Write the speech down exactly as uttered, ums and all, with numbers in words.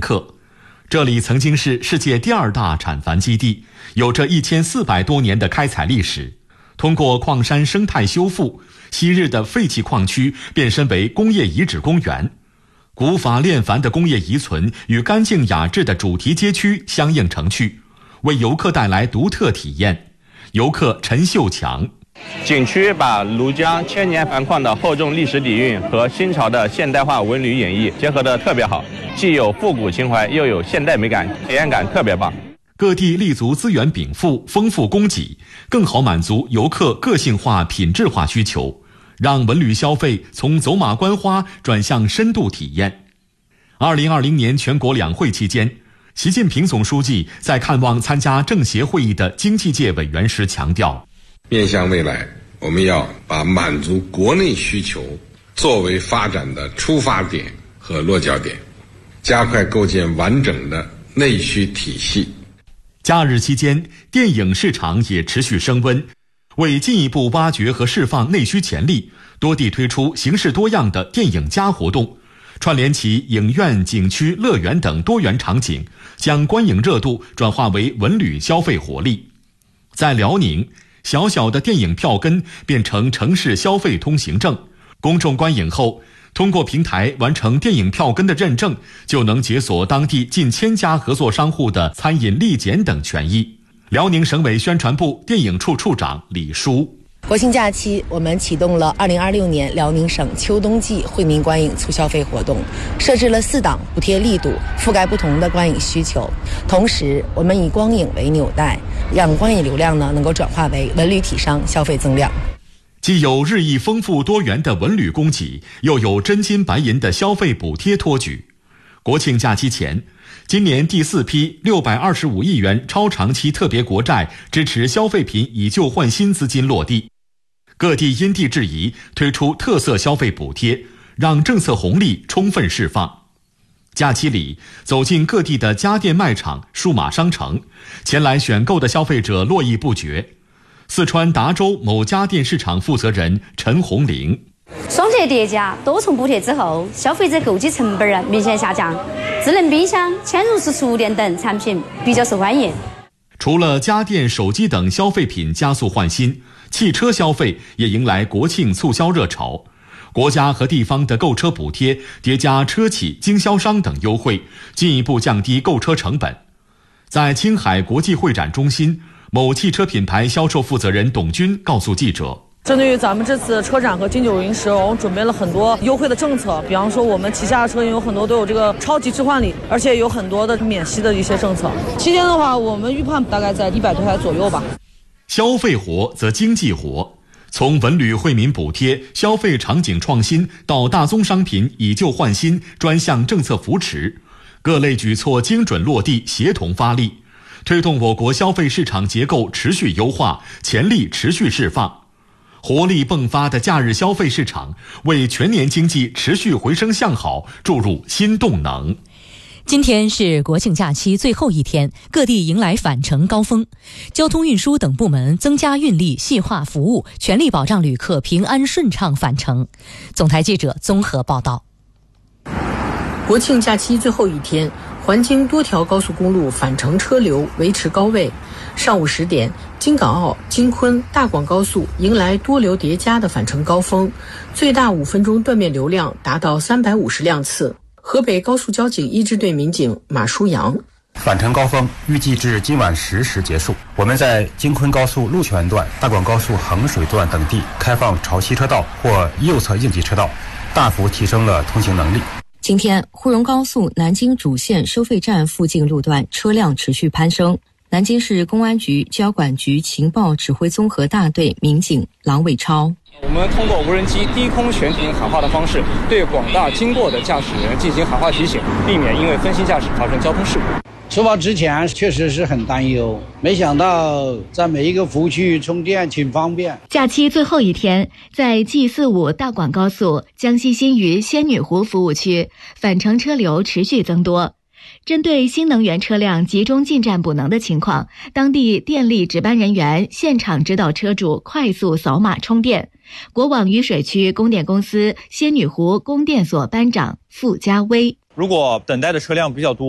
克。这里曾经是世界第二大产矾基地，有着一千四百多年的开采历史。通过矿山生态修复，昔日的废弃矿区变身为工业遗址公园。古法炼矾的工业遗存与干净雅致的主题街区相映成趣，为游客带来独特体验。游客陈秀强， 景区把庐江千年矾矿的厚重历史底蕴和新潮的现代化文旅演绎结合得特别好，既有复古情怀，又有现代美感，体验感特别棒。 各地立足资源禀赋，丰富供给，更好满足游客个性化、品质化需求，让文旅消费从走马观花转向深度体验。二零二零年全国两会期间，习近平总书记在看望参加政协会议的经济界委员时强调， 面向未来，我们要把满足国内需求作为发展的出发点和落脚点，加快构建完整的内需体系。 假日期间，电影市场也持续升温。为进一步挖掘和释放内需潜力，多地推出形式多样的电影加活动，串联起影院、景区、乐园等多元场景，将观影热度转化为文旅消费活力。在辽宁，小小的电影票根变成城市消费通行证，公众观影后，通过平台完成电影票根的认证，就能解锁当地近千家合作商户的餐饮立检等权益。辽宁省委宣传部电影处处长李书， 国庆假期，我们启动了二零二六年辽宁省秋冬季惠民观影促消费活动，设置了四档补贴力度，覆盖不同的观影需求。同时，我们以光影为纽带，让观影流量呢能够转化为文旅体商消费增量。 既有日益丰富多元的文旅供给，又有真金白银的消费补贴托举。国庆假期前，今年第四批六百二十五亿元超长期特别国债支持消费品以旧换新资金落地，各地因地制宜推出特色消费补贴，让政策红利充分释放。假期里，走进各地的家电卖场、数码商城，前来选购的消费者络绎不绝。四川达州某家电市场负责人陈红玲， 双节叠加，多重补贴之后，消费者购机成本啊明显下降，智能冰箱、嵌入式厨电等产品比较受欢迎。 除了家电、手机等消费品加速换新，汽车消费也迎来国庆促销热潮。国家和地方的购车补贴叠加车企、经销商等优惠，进一步降低购车成本。在青海国际会展中心，某汽车品牌销售负责人董军告诉记者， 针对于咱们这次车展和金九银十，我们准备了很多优惠的政策，比方说我们旗下的车型有很多都有这个超级置换礼，而且有很多的免息的一些政策。期间的话，我们预判大概在一百多台左右吧。 消费活则经济活，从文旅惠民补贴、消费场景创新到大宗商品以旧换新专项政策扶持，各类举措精准落地，协同发力，推动我国消费市场结构持续优化，潜力持续释放。活力迸发的假日消费市场，为全年经济持续回升向好注入新动能。 今天是国庆假期最后一天，各地迎来返程高峰，交通运输等部门增加运力、细化服务，全力保障旅客平安顺畅返程。总台记者综合报道。 国庆假期最后一天，环京多条高速公路返程车流维持高位。上午十点，京港澳、京昆、大广高速迎来多流叠加的返程高峰，最大五分钟断面流量达到三百五十辆次。河北高速交警一支队民警马书阳， 返程高峰预计至今晚十时结束。我们在京昆高速鹿泉段、大广高速衡水段等地开放潮汐车道或右侧应急车道，大幅提升了通行能力。 今天，沪蓉高速南京主线收费站附近路段车辆持续攀升。南京市公安局交管局情报指挥综合大队民警郎伟超， 我们通过无人机低空悬停喊话的方式，对广大经过的驾驶人进行喊话提醒，避免因为分心驾驶发生交通事故。 出发之前确实是很担忧，没想到在每一个服务区充电挺方便。 假期最后一天，在 G 四十五 大广高速江西新余仙女湖服务区，返程车流持续增多。针对新能源车辆集中进站补能的情况，当地电力值班人员现场指导车主快速扫码充电。国网渝水区供电公司仙女湖供电所班长傅家威， 如果等待的车辆比较多，